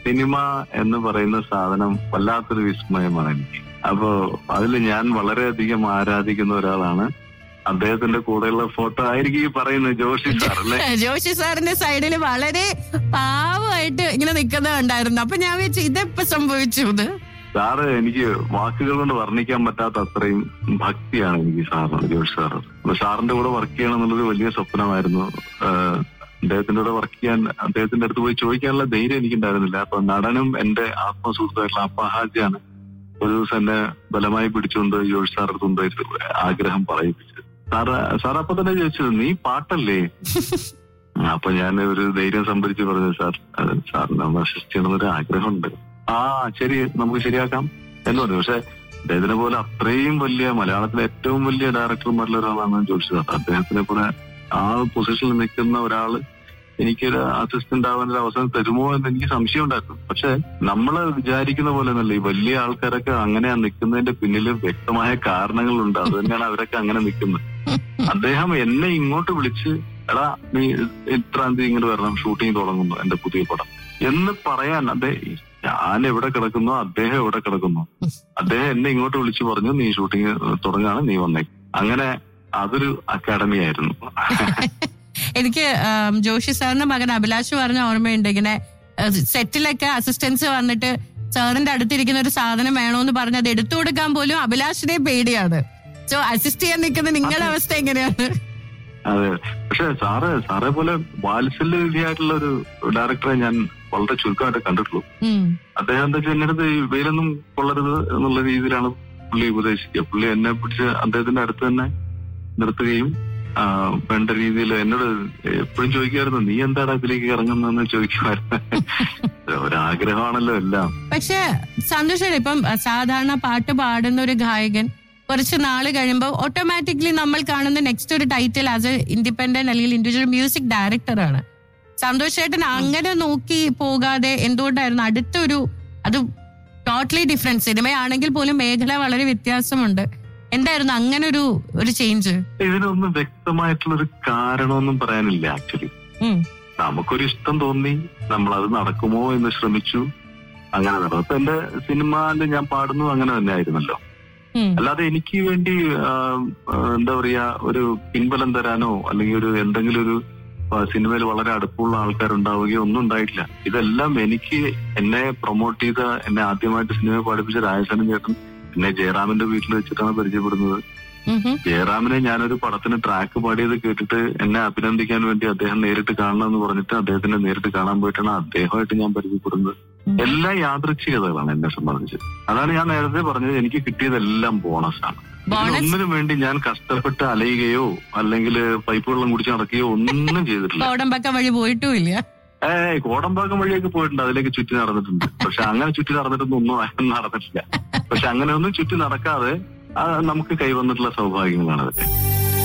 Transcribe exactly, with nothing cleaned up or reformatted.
Cinema എന്ന് പറയുന്ന സാധനം വല്ലാത്തൊരു വിസ്മയമാണ് എനിക്ക്. അപ്പോ അതിൽ ഞാൻ വളരെയധികം ആരാധിക്കുന്ന ഒരാളാണ്. അദ്ദേഹത്തിന്റെ കൂടെയുള്ള ഫോട്ടോ ആയിരിക്കും ഈ പറയുന്നത് ജോഷി സാർ അല്ലേ? ജോഷി സാറിന്റെ സൈഡിൽ വളരെ പാവമായിട്ട് ഇങ്ങനെ നിൽക്കുന്നുണ്ടായിരുന്നു. അപ്പൊ ഞാൻ വിചാരിച്ചു ഇതെപ്പോ സംഭവിച്ചു ഇത്. സാറ് എനിക്ക് വാക്കുകൾ കൊണ്ട് വർണ്ണിക്കാൻ പറ്റാത്ത അത്രയും ഭക്തിയാണ് എനിക്ക് സാറിനോട്, ജോഷി സാറ്. അപ്പൊ സാറിന്റെ കൂടെ വർക്ക് ചെയ്യണം എന്നുള്ളത് വലിയ സ്വപ്നമായിരുന്നു. അദ്ദേഹത്തിന്റെ കൂടെ വർക്ക് ചെയ്യാൻ അദ്ദേഹത്തിന്റെ അടുത്ത് പോയി ചോദിക്കാനുള്ള ധൈര്യം എനിക്കുണ്ടായിരുന്നില്ല. അപ്പൊ നടനും എന്റെ ആത്മസുഹൃത്തായിട്ടുള്ള അപ്പഹാജിയാണ് ഒരു ദിവസം എന്നെ ബലമായി പിടിച്ചുകൊണ്ട് ജോഷി സാറിന്റെ അടുത്ത് കൊണ്ടുപോയിട്ട് ആഗ്രഹം പറയിപ്പിച്ചത്. സാറ് സാർ അപ്പൊ തന്നെ ചോദിച്ചത് നീ പാട്ടല്ലേ? അപ്പൊ ഞാൻ ഒരു ധൈര്യം സംഭരിച്ച് പറഞ്ഞു, സാർ സാറിനെ ഒന്ന് അസിസ്റ്റ് ചെയ്യണമെന്നൊരു ആഗ്രഹമുണ്ട്. ആ ശരി, നമുക്ക് ശരിയാക്കാം എന്ന് പറഞ്ഞു. പക്ഷെ അദ്ദേഹത്തിനെ പോലെ അത്രയും വലിയ മലയാളത്തിലെ ഏറ്റവും വലിയ ഡയറക്ടർമാരിൽ ഒരാളാണ് ജോഷി സാർ. അദ്ദേഹത്തിനെ പോലെ ആ പൊസിഷനിൽ നിൽക്കുന്ന ഒരാള് എനിക്കൊരു അസിസ്റ്റന്റ് ആവാൻ ഒരു അവസരം തരുമോ എന്ന് എനിക്ക് സംശയം ഉണ്ടായിരുന്നു. പക്ഷെ നമ്മൾ വിചാരിക്കുന്ന പോലെ ഒന്നല്ല, ഈ വലിയ ആൾക്കാരൊക്കെ അങ്ങനെയാ നിൽക്കുന്നതിന്റെ പിന്നിൽ വ്യക്തമായ കാരണങ്ങളുണ്ട്. അത് തന്നെയാണ് അവരൊക്കെ അങ്ങനെ നിൽക്കുന്നത്. അദ്ദേഹം എന്നെ ഇങ്ങോട്ട് വിളിച്ച്, എടാ നീ ഇത്രാം തീയതി ഇങ്ങോട്ട് വരണം, ഷൂട്ടിംഗ് തുടങ്ങുന്നു എന്റെ പുതിയ പടം എന്ന് പറയാൻ. അദ്ദേഹം ഞാൻ എവിടെ കിടക്കുന്നോ അദ്ദേഹം എവിടെ കിടക്കുന്നു, അദ്ദേഹം എന്നെ ഇങ്ങോട്ട് വിളിച്ചു പറഞ്ഞു നീ ഷൂട്ടിംഗ് തുടങ്ങാണ്, നീ വന്നേ. അങ്ങനെ അതൊരു അക്കാഡമി ആയിരുന്നു. എനിക്ക് ജോഷി സാറിന്റെ മകൻ അഭിലാഷ് പറഞ്ഞ ഓർമ്മയുണ്ട്, ഇങ്ങനെ സെറ്റിലൊക്കെ അസിസ്റ്റൻസ് വന്നിട്ട് സാറിന്റെ അടുത്തിരിക്കുന്ന ഒരു സാധനം വേണോന്ന് പറഞ്ഞ് അത് എടുത്തു കൊടുക്കാൻ പോലും അഭിലാഷിനെ പേടിയാണ്. സോ അസിസ്റ്റ് ചെയ്യാൻ നിൽക്കുന്ന നിങ്ങളുടെ അവസ്ഥ എങ്ങനെയാണ്? അതെ, പക്ഷെ സാറ് സാറെ പോലെ വാത്സല്യവിധിയായിട്ടുള്ള ഒരു ഡയറക്ടറെ ഞാൻ വളരെ ചുരുക്കമായിട്ട് കണ്ടിട്ടുള്ളൂ. അദ്ദേഹം എന്താ വെച്ചാൽ എന്റെ അടുത്ത് വെയിലൊന്നും കൊള്ളരുത് എന്നുള്ള രീതിയിലാണ് പുള്ളി ഉപദേശിക്കുക. പുള്ളി എന്നെ പിടിച്ച് അദ്ദേഹത്തിന്റെ അടുത്ത് തന്നെ നിർത്തുകയും വേണ്ട രീതിയിൽ എന്നോട് എപ്പോഴും ചോദിക്കുമായിരുന്നു, നീ എന്താണ് ഇതിലേക്ക് ഇറങ്ങുന്നതെന്ന് ചോദിക്കുമായിരുന്നു. ഒരാഗ്രഹമാണല്ലോ എല്ലാം. പക്ഷെ സന്തോഷം, ഇപ്പം സാധാരണ പാട്ട് പാടുന്ന ഒരു ഗായകൻ കുറച്ച് നാള് കഴിയുമ്പോൾ ഓട്ടോമാറ്റിക്കലി നമ്മൾ കാണുന്ന നെക്സ്റ്റ് ഒരു ടൈറ്റിൽ ആസ് എ ഇൻഡിപെൻഡന്റ് അല്ലെങ്കിൽ ഇൻഡിവിജ്വൽ മ്യൂസിക് ഡയറക്ടറാണ്. സന്തോഷ് ചേട്ടൻ അങ്ങനെ നോക്കി പോകാതെ എന്തുകൊണ്ടായിരുന്നു അടുത്തൊരു, അത് ടോട്ടലി ഡിഫറെന്റ് സിനിമയാണെങ്കിൽ പോലും മേഖല വളരെ വ്യത്യാസമുണ്ട്, എന്തായിരുന്നു അങ്ങനെ ഒരു ഒരു ചേഞ്ച്? ഇതിനൊന്നും വ്യക്തമായിട്ടുള്ളൊരു കാരണമൊന്നും പറയാനില്ല. ആക്ച്വലി നമുക്കൊരു ഇഷ്ടം തോന്നി, നമ്മളത് നടക്കുമോ എന്ന് ശ്രമിച്ചു, അങ്ങനെ നടന്നു. അപ്പൊ എന്റെ സിനിമയില് ഞാൻ പാടുന്നു അങ്ങനെ തന്നെ ആയിരുന്നല്ലോ. അല്ലാതെ എനിക്ക് വേണ്ടി എന്താ പറയാ ഒരു പിൻബലം തരാനോ അല്ലെങ്കിൽ ഒരു എന്തെങ്കിലും ഒരു സിനിമയിൽ വളരെ അടുപ്പമുള്ള ആൾക്കാരുണ്ടാവുകയോ ഒന്നും ഉണ്ടായിട്ടില്ല. ഇതെല്ലാം എനിക്ക് എന്നെ പ്രൊമോട്ട് ചെയ്ത, എന്നെ ആദ്യമായിട്ട് സിനിമ പാടിപ്പിച്ച രാജസേനൻ ചേട്ടൻ എന്നെ ജയറാമിന്റെ വീട്ടിൽ വെച്ചിട്ടാണ് പരിചയപ്പെടുന്നത്. ജയറാമിനെ ഞാനൊരു പടത്തിന് ട്രാക്ക് പാടിയത് കേട്ടിട്ട് എന്നെ അഭിനന്ദിക്കാൻ വേണ്ടി അദ്ദേഹം നേരിട്ട് കാണണം എന്ന് പറഞ്ഞിട്ട് അദ്ദേഹത്തിനെ നേരിട്ട് കാണാൻ പോയിട്ടാണ് അദ്ദേഹമായിട്ട് ഞാൻ പരിചയപ്പെടുന്നത്. എല്ലാം യാദൃച്ഛികതകളാണ് എന്നെ സംബന്ധിച്ച്. അതാണ് ഞാൻ നേരത്തെ പറഞ്ഞത്, എനിക്ക് കിട്ടിയതെല്ലാം ബോണസാണ്. ഒന്നിനു വേണ്ടി ഞാൻ കഷ്ടപ്പെട്ട് അലയുകയോ അല്ലെങ്കിൽ പൈപ്പ് വെള്ളം കുടിച്ച് നടക്കുകയോ ഒന്നും ചെയ്തിട്ടില്ല. കോടമ്പാക്കം വഴി പോയിട്ടുമില്ല. ഏയ് കോടമ്പാക്കം വഴിയൊക്കെ പോയിട്ടുണ്ട്, അതിലേക്ക് ചുറ്റി നടന്നിട്ടുണ്ട്. പക്ഷെ അങ്ങനെ ചുറ്റി നടന്നിട്ടൊന്നും ഒന്നും നടന്നിട്ടില്ല. പക്ഷെ അങ്ങനെ ഒന്നും ചുറ്റി നടക്കാതെ നമുക്ക് കൈവന്നിട്ടുള്ള സൗഭാഗ്യങ്ങളാണ് അതൊക്കെ.